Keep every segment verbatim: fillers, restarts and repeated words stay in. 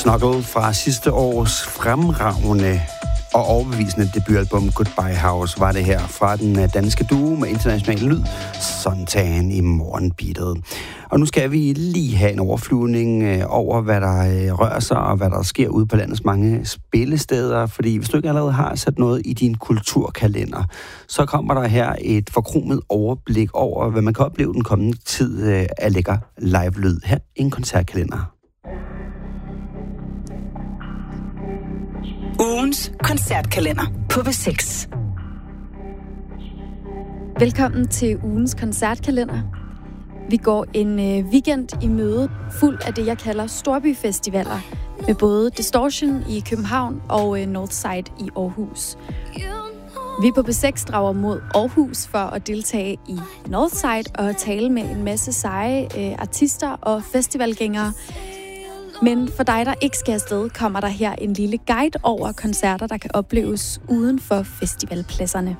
Snuggle fra sidste års fremragende og overbevisende debutalbum Goodbye House var det her fra den danske duo med international lyd, Suntan i morgenbeatet. Og nu skal vi lige have en overflyvning over, hvad der rører sig og hvad der sker ude på landets mange spillesteder. Fordi hvis du ikke allerede har sat noget i din kulturkalender, så kommer der her et forkromet overblik over, hvad man kan opleve den kommende tid af lækker live-lyd her i en koncertkalender. Ugens koncertkalender på B seks. Velkommen til ugens koncertkalender. Vi går en øh, weekend i møde fuld af det, jeg kalder storbyfestivaler, med både Distortion i København og øh, Northside i Aarhus. Vi på B seks drager mod Aarhus for at deltage i Northside og tale med en masse seje øh, artister og festivalgængere. Men for dig, der ikke skal afsted, kommer der her en lille guide over koncerter, der kan opleves uden for festivalpladserne.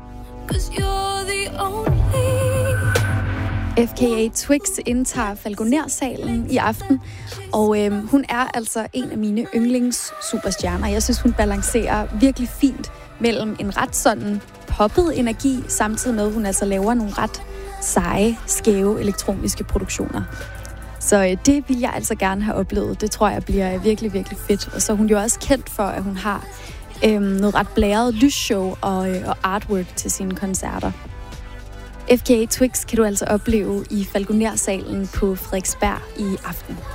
F K A Twigs indtager Falconer-salen i aften, og øh, hun er altså en af mine yndlings-superstjerner. Jeg synes, hun balancerer virkelig fint mellem en ret sådan poppet energi, samtidig med, at hun altså laver nogle ret seje, skæve elektroniske produktioner. Så det vil jeg altså gerne have oplevet. Det tror jeg bliver virkelig, virkelig fedt. Og så er hun jo også kendt for, at hun har øhm, noget ret blæret lysshow og, øh, og artwork til sine koncerter. F K A Twigs kan du altså opleve i Falconer-salen på Frederiksberg i aften.